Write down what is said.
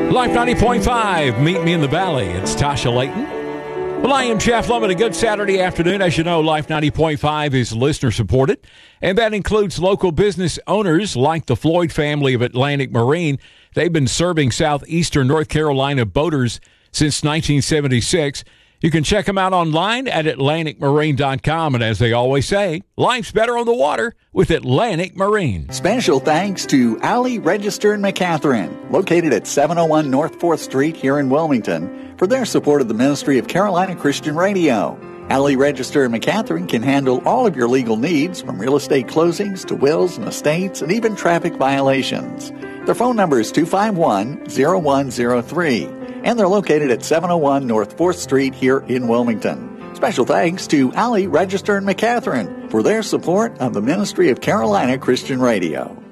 Life 90.5, meet me in the valley. It's Tasha Layton. Well, I am Jeff Lemon. A good Saturday afternoon. As you know, Life 90.5 is listener supported, and that includes local business owners like the Floyd family of Atlantic Marine. They've been serving southeastern North Carolina boaters since 1976. You can check them out online at AtlanticMarine.com. And as they always say, life's better on the water with Atlantic Marine. Special thanks to Alley Register in McCatherine, located at 701 North 4th Street here in Wilmington, for their support of the Ministry of Carolina Christian Radio. Alley Register in McCatherine can handle all of your legal needs, from real estate closings to wills and estates and even traffic violations. Their phone number is 251-0103. And they're located at 701 North 4th Street here in Wilmington. Special thanks to Alley Register in McCatherine for their support of the Ministry of Carolina Christian Radio.